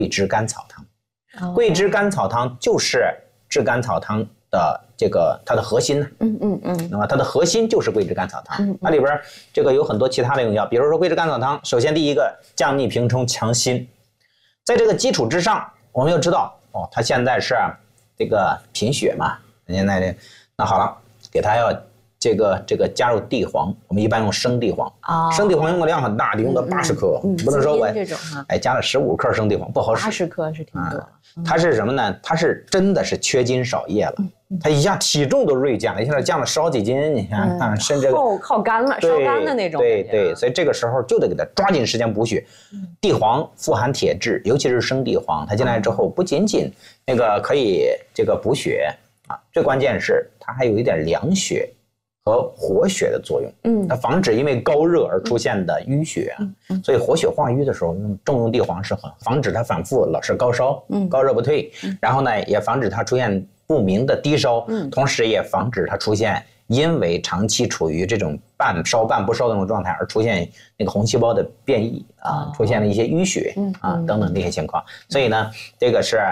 桂枝甘草汤。桂枝甘草汤就是炙甘草汤的这个它的核心呢。那么它的核心就是桂枝甘草汤。它里边这个有很多其他的用药，比如说桂枝甘草汤，首先第一个降逆平冲强心，在这个基础之上，我们要知道它现在是这个贫血嘛，现在那好了，给它要这个加入地黄，我们一般用生地黄。生地黄用的量很大，得用到80克，不能说我加了15克生地黄不好使。 80克是挺多。 它是什么呢？它是真的是缺斤少液了，它一下体重都锐降了，一下降了10好几斤，你看，甚至靠干了，烧干的那种。 对，所以这个时候就得给它抓紧时间补血。地黄富含铁质，尤其是生地黄，它进来之后不仅仅那个可以这个补血最关键是它还有一点凉血和活血的作用。它防止因为高热而出现的淤血。所以活血化瘀的时候重用地黄是很防止它反复老是高烧，高热不退。然后呢，也防止它出现不明的低烧，同时也防止它出现因为长期处于这种半烧半不烧的那种状态而出现那个红细胞的变异出现了一些淤血等等这些情况。所以呢，这个是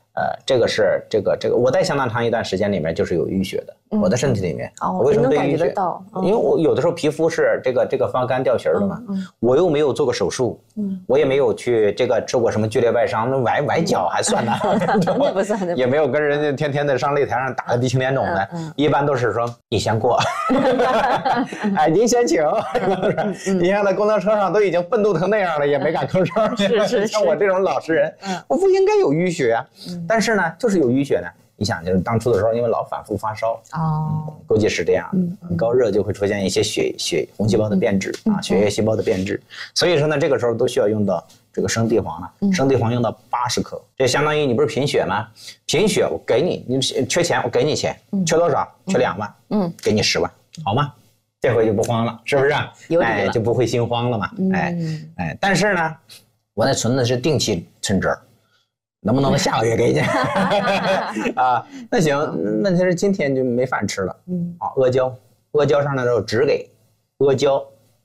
我在相当长一段时间里面就是有淤血的，我的身体里面。我为什么对淤血？因为我有的时候皮肤是这个发干掉形的嘛，我又没有做过手术，我也没有去这个受过什么剧烈外伤，那崴脚还算呢？ 那不算， 也没有跟人家天天的上擂台上打得鼻青脸肿的，一般都是说你先过，哎，您先请。你看在公交车上都已经愤怒成那样了，也没敢吭声。 是像我这种老实人，我不应该有淤血啊。但是呢，就是有淤血呢。你想，就是当初的时候，因为老反复发烧，估计是这样，高热就会出现一些血红细胞的变质血液细胞的变质，所以说呢，这个时候都需要用到这个生地黄了。生地黄用到80克，这相当于你不是贫血吗？贫血我给你，你缺钱我给你钱，缺多少？缺2万，给你10万，好吗？这回就不慌了，是不是？哎，就不会心慌了嘛。但是呢，我那存的是定期存折。能不能下个月给你？那行，问题是今天就没饭吃了。阿胶上来之后只给阿胶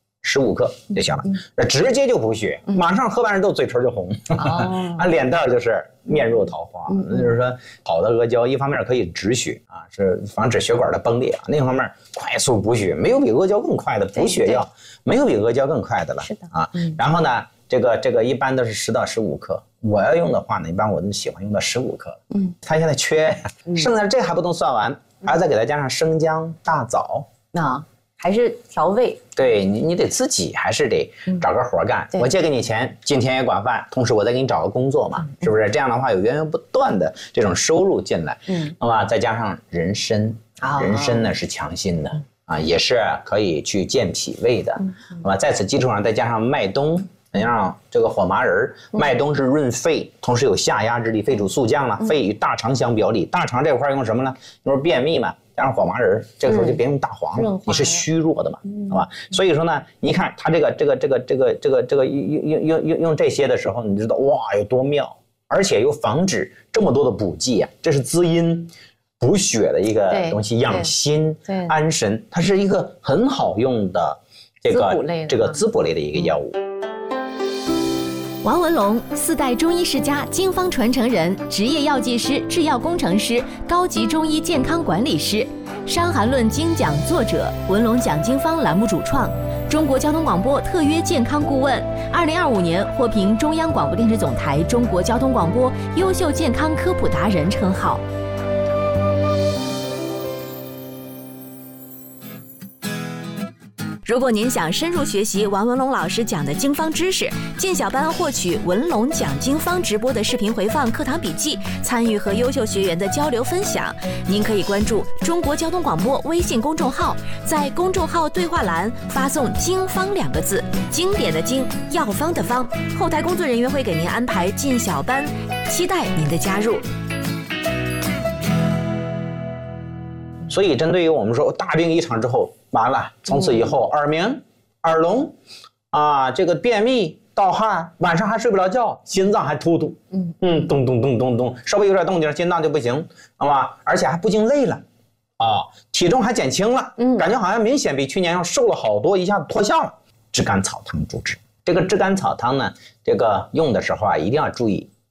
15克就行了，直接就补血，马上喝完之后嘴唇就红，脸蛋就是面若桃花。就是说，好的阿胶一方面可以止血是防止血管的崩裂另一方面快速补血，没有比阿胶更快的补血药，没有比阿胶更快的了。 是的然后呢，这个一般都是10到15克。我要用的话呢，一般我就喜欢用到15克。它现在缺，剩下这还不能算完，还要再给它加上生姜、大枣。 还是调味。 对，你得自己还是得找个活干。我借给你钱，今天也管饭，同时我再给你找个工作嘛，是不是？这样的话有源源不断的这种收入进来。那么再加上人参，人参呢是强心的也是可以去健脾胃的。那么在此基础上再加上麦冬。让这个火麻仁，麦冬是润肺，同时有下压之力，肺主速降了。肺与大肠相表里，大肠这块用什么呢？就是便秘嘛，加上火麻仁，这个时候就别用大黄了，你是虚弱的嘛，好吧？所以说呢，你看它这个用这些的时候，你知道哇有多妙，而且又防止这么多的补剂这是滋阴补血的一个东西，养心安神，它是一个很好用的这个滋补类的一个药物。 王文龙4代中医世家，经方传承人，职业药剂师、制药工程师，高级中医健康管理师，《伤寒论》精讲作者，文龙讲经方栏目主创，中国交通广播特约健康顾问，2025年获评中央广播电视总台中国交通广播优秀健康科普达人称号。如果您想深入学习王文龙老师讲的经方知识，进小班获取文龙讲经方直播的视频回放、课堂笔记，参与和优秀学员的交流分享，您可以关注中国交通广播微信公众号，在公众号对话栏发送“经方”2个字，经典的经，药方的方，后台工作人员会给您安排进小班，期待您的加入。 所以针对于我们说大病一场之后，完了，从此以后耳鸣、耳聋这个便秘、盗汗，晚上还睡不着觉，心脏还突突，咚咚咚咚咚，稍微有点动静，心脏就不行，好吧？而且还不经累了，体重还减轻了，感觉好像明显比去年要瘦了好多，一下子脱相了。炙甘草汤主治。这个炙甘草汤呢，这个用的时候一定要注意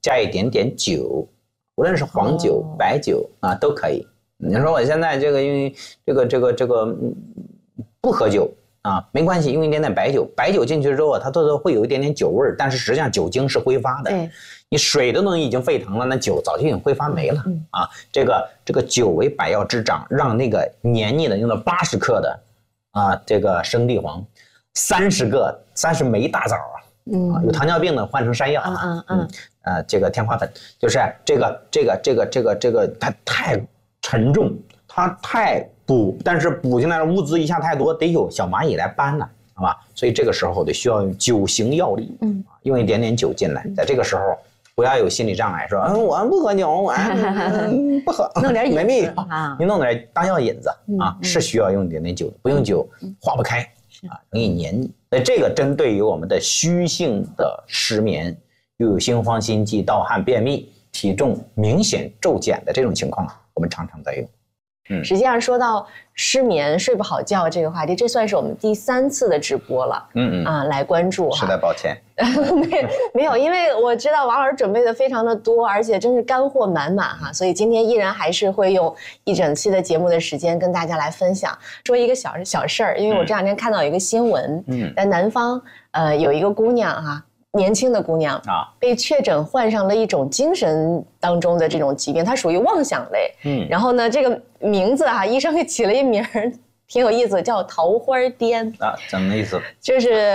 加一点点酒，无论是黄酒、白酒啊都可以。你说我现在这个因为这个不喝酒啊，没关系，用一点点白酒，白酒进去之后它都会有一点点酒味，但是实际上酒精是挥发的。你水都能已经沸腾了，那酒早就已经挥发没了啊。这个酒为百药之长，让那个黏腻的用了80克的啊这个生地黄，30枚大枣啊，有糖尿病的换成山药这个天花粉，就是这个它太沉重，它太补，但是补进来的物资一下太多，得有小蚂蚁来搬呢，好吧？所以这个时候得需要用酒行药力，用一点点酒进来，在这个时候不要有心理障碍，说我不喝酒，我不喝， 弄点没必要啊，你弄点当药引子啊，是需要用一点点酒，不用酒化不开啊，容易黏腻。那这个针对于我们的虚性的失眠，又有心慌心悸、盗汗、便秘、体重明显骤减的这种情况，我们常常在用。 实际上说到失眠睡不好觉这个话题，这算是我们第3次的直播了。来关注。 实在抱歉。 没有，因为我知道王老师准备的非常的多，而且真是干货满满哈，所以今天依然还是会用一整期的节目的时间跟大家来分享。说一个小事儿，因为我这2天看到一个新闻，在南方有一个姑娘哈。年轻的姑娘啊，被确诊患上了一种精神当中的这种疾病，它属于妄想类。然后呢，这个名字医生给起了一名挺有意思，叫桃花癫啊，怎么意思？ 就是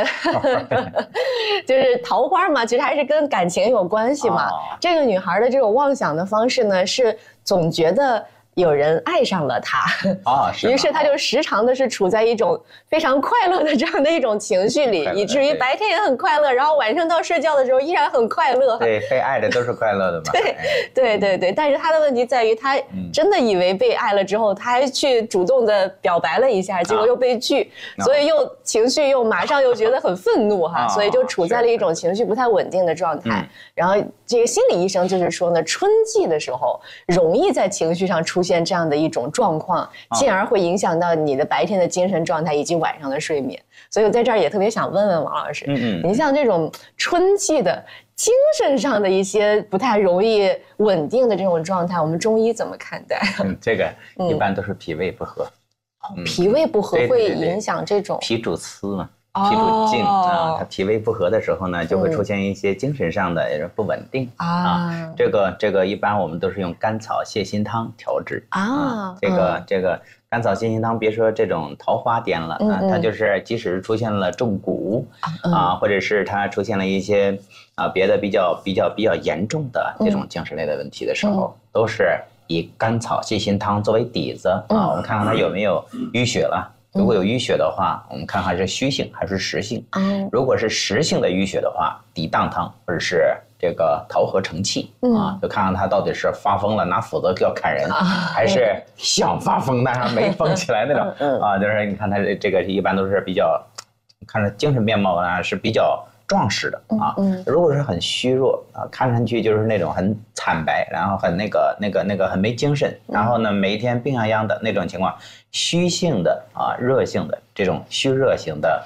桃花嘛，其实还是跟感情有关系嘛。这个女孩的这种妄想的方式呢，是总觉得有人爱上了她于是她就时常的是处在一种非常快乐的这样的一种情绪里，以至于白天也很快乐，然后晚上到睡觉的时候依然很快乐。 对，被爱的都是快乐的嘛。 对，但是她的问题在于，她真的以为被爱了之后，她还去主动的表白了一下，结果又被拒，所以又情绪又马上又觉得很愤怒所以就处在了一种情绪不太稳定的状态。然后这个心理医生就是说呢，春季的时候容易在情绪上出现这样的一种状况，进而会影响到你的白天的精神状态以及晚上的睡眠。所以我在这儿也特别想问问王老师，你像这种春季的精神上的一些不太容易稳定的这种状态，我们中医怎么看待？ 这个一般都是脾胃不和。 脾胃不和会影响这种？ 脾主思嘛。脾主静它脾胃不和的时候呢，就会出现一些精神上的不稳定这个一般我们都是用甘草泻心汤调治这个甘草泻心汤，别说这种桃花癫了它就是即使出现了中蛊或者是它出现了一些别的比较严重的这种精神类的问题的时候，都是以甘草泻心汤作为底子我们看看它有没有淤血了。如果有淤血的话，我们看看是虚性还是实性。如果是实性的淤血的话，抵当汤或者是这个桃核承气就看看他到底是发疯了拿斧子要砍人，还是想发疯但是没疯起来那种就是你看他这个一般都是比较看着精神面貌是比较壮实的如果是很虚弱看上去就是那种很惨白，然后很那个很没精神，然后呢每一天病殃殃的那种情况，虚性的热性的这种虚热型的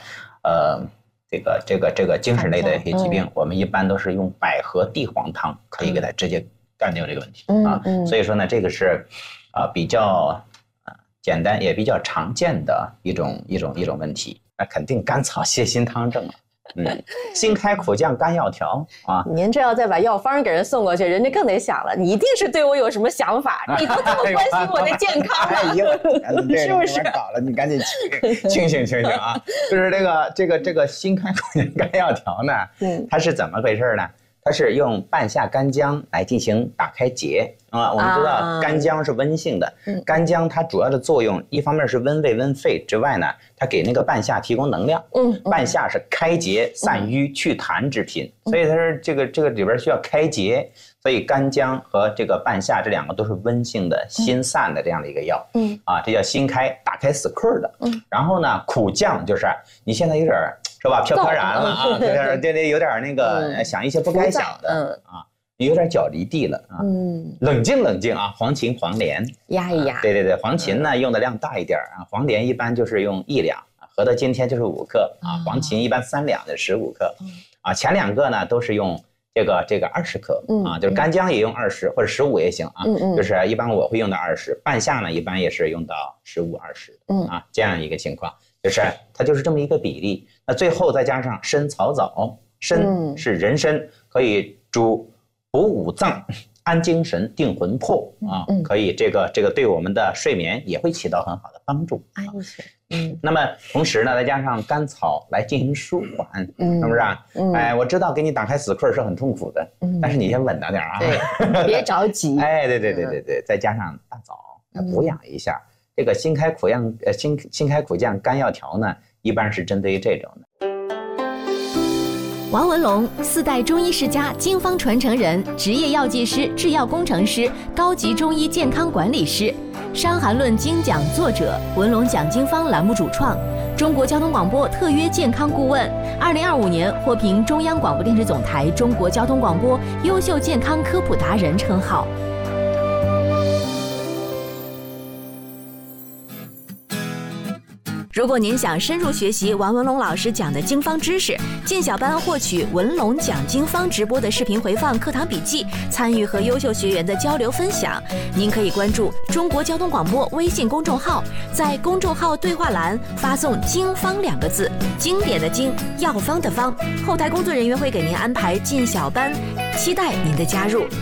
这个精神类的一些疾病，我们一般都是用百合地黄汤可以给它直接干掉这个问题所以说呢这个是比较简单也比较常见的一种问题。那肯定甘草泻心汤症辛开苦降甘药调您这要再把药方给人送过去，人家更得想了，你一定是对我有什么想法，你都这么关心我的健康了是不是？ 搞了，你赶紧清醒就是这个辛开苦降甘药调呢它是怎么回事呢？它是用半夏干姜来进行打开结我们知道干姜是温性的干姜它主要的作用一方面是温胃温肺之外呢，它给那个半夏提供能量半夏是开结散瘀去痰之品所以它是这个里边需要开结，所以干姜和这个半夏这2个都是温性的心散的这样的一个药这叫心开打开死困的然后呢苦降就是你现在有点是吧飘飘然了有点那个想一些不该想的有点脚离地了冷静黄芩黄连压一压对黄芩呢用的量大一点黄连一般就是用1两合到今天就是5克黄芩一般3两的15克前2个呢都是用这个20克啊，就是干姜也用20或者15也行啊，就是一般我会用到20，半夏呢一般也是用到15、20啊，这样一个情况，就是它就是这么一个比例。那最后再加上参草枣，参是人参，可以补五脏、安精神、定魂魄啊，可以这个对我们的睡眠也会起到很好的帮助。那么同时呢，再加上甘草来进行舒缓，是不是啊？我知道给你打开死困是很痛苦的，但是你先稳当点啊， 对，别着急。 对，再加上大枣来补养一下。这个新开苦降肝药条呢，一般是针对于这种的。 王文龙4代中医世家，经方传承人，职业药剂师、制药工程师，高级中医健康管理师，伤寒论精讲作者，文龙讲经方栏目主创，中国交通广播特约健康顾问，2025年获评中央广播电视总台中国交通广播优秀健康科普达人称号。如果您想深入学习王文龙老师讲的经方知识，进小班获取文龙讲经方直播的视频回放、课堂笔记，参与和优秀学员的交流分享，您可以关注中国交通广播微信公众号，在公众号对话栏发送“经方”2个字，经典的经，药方的方，后台工作人员会给您安排进小班，期待您的加入。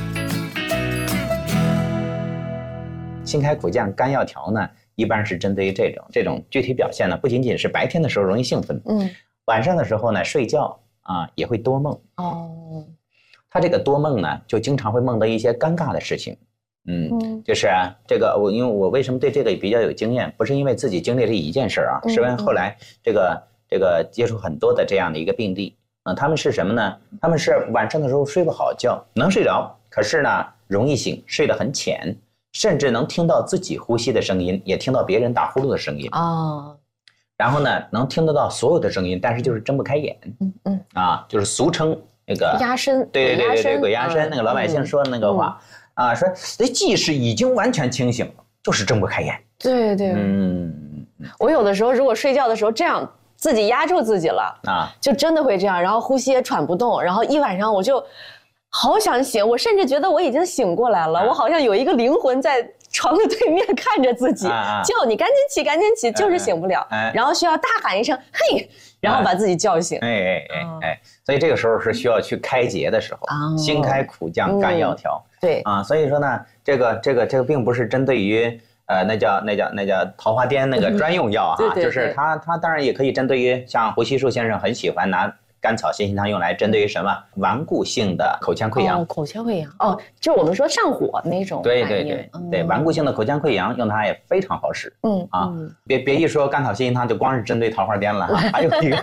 新开苦降肝药条呢，一般是针对于这种具体表现呢，不仅仅是白天的时候容易兴奋，晚上的时候呢睡觉啊也会多梦。他这个多梦呢，就经常会梦到一些尴尬的事情。就是这个因为我为什么对这个比较有经验，不是因为自己经历了一件事啊，是因为后来这个接触很多的这样的一个病例。他们是什么呢？他们是晚上的时候睡不好觉，能睡着，可是呢容易醒，睡得很浅。甚至能听到自己呼吸的声音，也听到别人打呼噜的声音然后呢，能听得到所有的声音，但是就是睁不开眼。就是俗称那个压身。对， 鬼压身，那个老百姓说的那个话说即使已经完全清醒了，就是睁不开眼。 对，我有的时候如果睡觉的时候这样自己压住自己了就真的会这样，然后呼吸也喘不动，然后一晚上我就好想醒，我甚至觉得我已经醒过来了，我好像有一个灵魂在床的对面看着自己，叫你赶紧起，就是醒不了，然后需要大喊一声嘿，然后把自己叫醒。 所以这个时候是需要去开节的时候，新开苦降肝药条。 对所以说呢，这个并不是针对于那叫桃花颠那个专用药就是它当然也可以针对于像胡锡树先生很喜欢拿甘草泻心汤用来针对于什么顽固性的口腔溃疡。 口腔溃疡就是我们说上火那种。 对，顽固性的口腔溃疡用它也非常好使。别一说甘草泻心汤就光是针对桃花颠了还有一个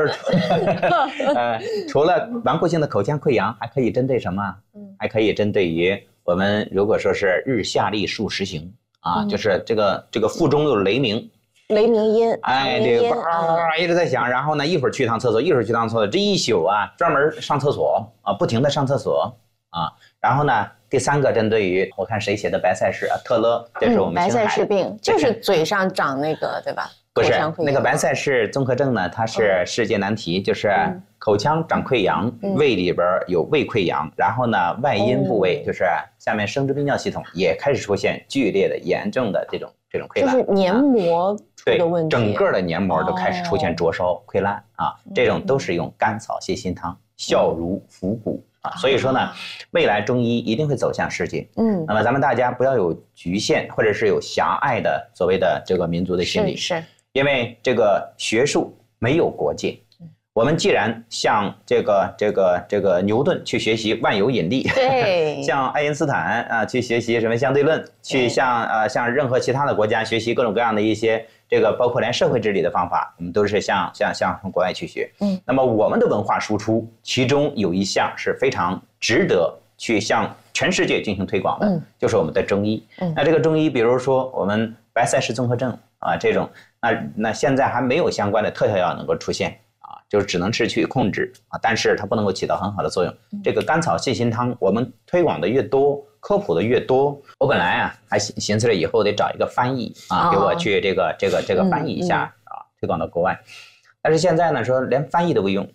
就是除了顽固性的口腔溃疡，还可以针对什么？还可以针对于我们如果说是日下利数时行就是这个腹中有雷鸣音，对，一直在响，然后呢，一会儿去趟厕所，这一宿专门上厕所不停的上厕所然后呢，第3个针对于我看谁写的白菜氏特勒，这是我们白菜氏病，就是嘴上长那个对吧？ 不是那个白菜氏综合症呢，它是世界难题，就是口腔长溃疡，胃里边有胃溃疡，然后呢，外阴部位就是下面生殖泌尿系统也开始出现剧烈的严重的这种溃烂， 就是黏膜出的问题， 整个的黏膜都开始出现灼烧溃烂这种都是用甘草泻心汤，效如伏骨所以说呢，未来中医一定会走向世界。那么咱们大家不要有局限或者是有狭隘的所谓的这个民族的心理， 是因为这个学术没有国界。我们既然向这个牛顿去学习万有引力， 对， 向爱因斯坦去学习什么相对论，去向任何其他的国家学习各种各样的一些这个包括连社会治理的方法，我们都是向从国外去学。那么我们的文化输出，其中有一项是非常值得去向全世界进行推广的，就是我们的中医。那这个中医，比如说我们白菜氏综合症这种，那现在还没有相关的特效药能够出现。就是只能是去控制但是它不能够起到很好的作用。这个甘草泻心汤，我们推广的越多，科普的越多，我本来还寻思着以后得找一个翻译给我去这个翻译一下推广到国外。但是现在呢，说连翻译都不用，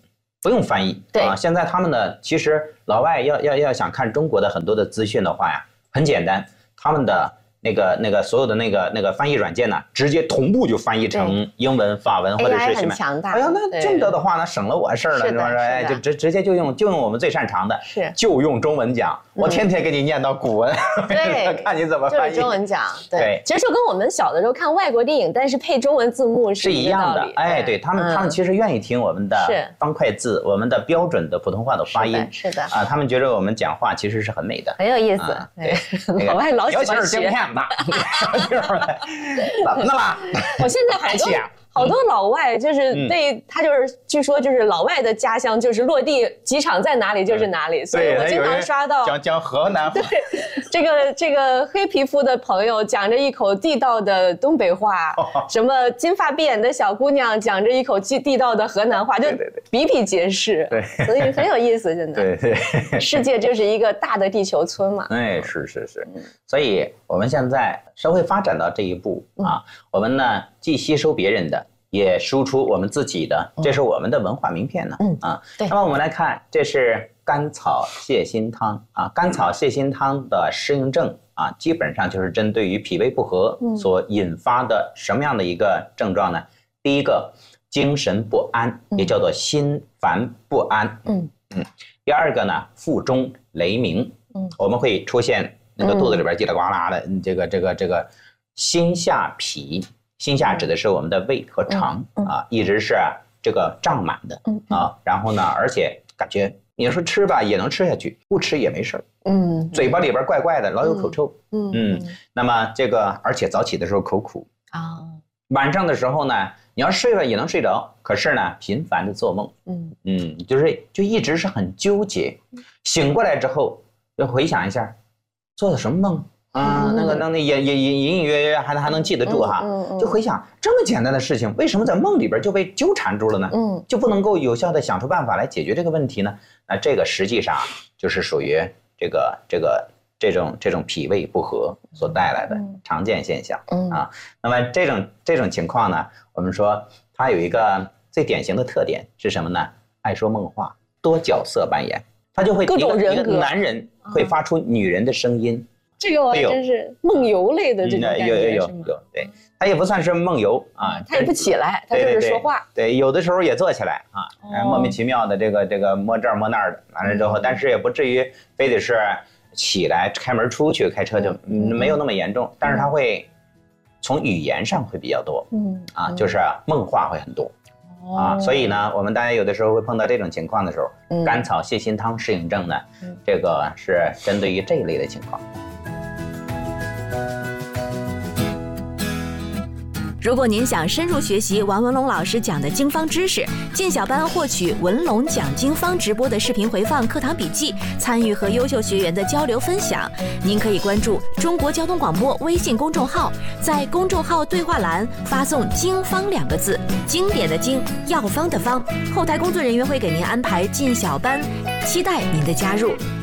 不用翻译。 对啊，现在他们的其实老外要想看中国的很多的资讯的话呀，很简单，他们的那个所有的那个翻译软件呢，直接同步就翻译成英文、法文或者是什么。 强大。 哎呀，那这么多的话呢，省了我事儿了，是吧？哎，就直接就用我们最擅长的，就用中文讲。我天天给你念到古文， 对， 看你怎么翻译。 就是中文讲，对。其实就跟我们小的时候看外国电影，但是配中文字幕是一样的。哎，对他们其实愿意听我们的方块字，我们的标准的普通话的发音。 是的。 啊，他们觉得我们讲话其实是很美的， 很有意思。对，老外老喜欢学。 尤其是京片子。怎么的了？ 我现在好多老外就是他就是据说就是老外的家乡就是落地机场在哪里就是哪里，所以我经常刷到讲河南话。 对，这个黑皮肤的朋友讲着一口地道的东北话，什么金发碧眼的小姑娘讲着一口地道的河南话，就比比皆是。对，所以很有意思，真的。对，世界就是一个大的地球村嘛。 哎，是。所以我们现在社会发展到这一步啊，我们呢既吸收别人的，也输出我们自己的，这是我们的文化名片呢。那么我们来看，这是甘草泻心汤啊。甘草泻心汤的适应症啊，基本上就是针对于脾胃不和所引发的什么样的一个症状呢？第一个，精神不安，也叫做心烦不安。第二个呢，腹中雷鸣。我们会出现那个肚子里边叽里呱啦的这个心下痞。心下指的是我们的胃和肠啊，一直是这个胀满的啊。然后呢，而且感觉你说吃吧也能吃下去，不吃也没事儿。嘴巴里边怪怪的，老有口臭。那么这个而且早起的时候口苦啊，晚上的时候呢，你要睡吧也能睡着，可是呢频繁的做梦。就一直是很纠结。醒过来之后要回想一下，做了什么梦。那个也隐隐约约还能记得住哈，就回想这么简单的事情，为什么在梦里边就被纠缠住了呢？就不能够有效的想出办法来解决这个问题呢？那这个实际上就是属于这种脾胃不和所带来的常见现象啊。那么这种情况呢，我们说它有一个最典型的特点是什么呢？爱说梦话，多角色扮演，他就会各种人格， 一个男人会发出女人的声音。 这个我还真是梦游类的这种感觉， 有，对，他也不算是梦游啊， 他也不起来，他就是说话。 对，有的时候也坐起来啊，莫名其妙的这个摸这儿摸那儿的，完了之后，但是也不至于非得是起来开门出去开车就没有那么严重，但是他会从语言上会比较多，就是梦话会很多。所以呢，我们大家有的时候会碰到这种情况的时候，甘草泻心汤适应症呢，这个是针对于这一类的情况。 如果您想深入学习王文龙老师讲的经方知识，进小班获取文龙讲经方直播的视频回放、课堂笔记，参与和优秀学员的交流分享，您可以关注中国交通广播微信公众号，在公众号对话栏发送“经方”2个字，经典的经，药方的方，后台工作人员会给您安排进小班，期待您的加入。